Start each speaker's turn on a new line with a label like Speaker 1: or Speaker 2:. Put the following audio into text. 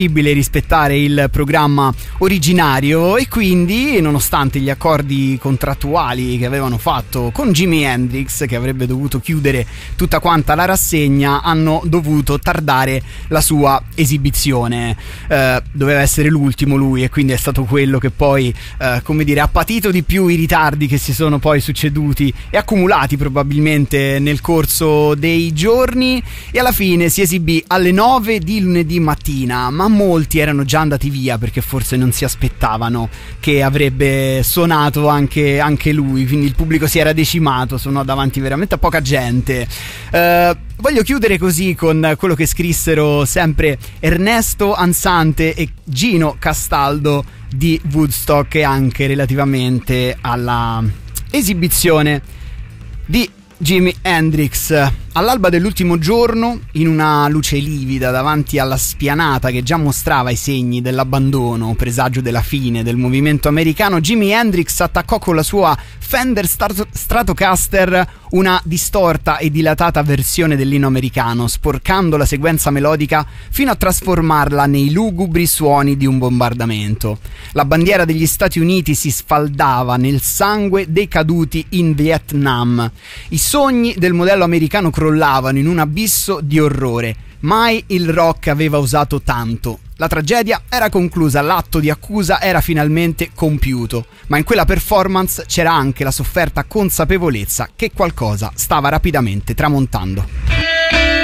Speaker 1: rispettare il programma originario e quindi, nonostante gli accordi contrattuali che avevano fatto con Jimi Hendrix, che avrebbe dovuto chiudere tutta quanta la rassegna, hanno dovuto tardare la sua esibizione. Doveva essere l'ultimo lui, e quindi è stato quello che poi ha patito di più i ritardi che si sono poi succeduti e accumulati probabilmente nel corso dei giorni, e alla fine si esibì alle 9 di lunedì mattina, ma molti erano già andati via perché forse non si aspettavano che avrebbe suonato anche lui, quindi il pubblico si era decimato, suonò davanti veramente a poca gente. Voglio chiudere così con quello che scrissero sempre Ernesto Ansante e Gino Castaldo di Woodstock, e anche relativamente alla esibizione di Jimi Hendrix. All'alba dell'ultimo giorno, in una luce livida davanti alla spianata che già mostrava i segni dell'abbandono, presagio della fine del movimento americano, Jimi Hendrix attaccò con la sua Fender Stratocaster una distorta e dilatata versione dell'inno americano, sporcando la sequenza melodica fino a trasformarla nei lugubri suoni di un bombardamento. La bandiera degli Stati Uniti si sfaldava nel sangue dei caduti in Vietnam. I sogni del modello americano crollavano in un abisso di orrore. Mai il rock aveva usato tanto. La tragedia era conclusa, l'atto di accusa era finalmente compiuto, ma in quella performance c'era anche la sofferta consapevolezza che qualcosa stava rapidamente tramontando.